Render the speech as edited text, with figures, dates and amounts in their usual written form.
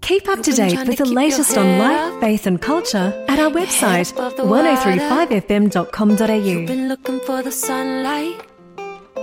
Keep up to date with the latest on life, faith and culture at our website 1035fm.com.au. You've been looking for the sunlight.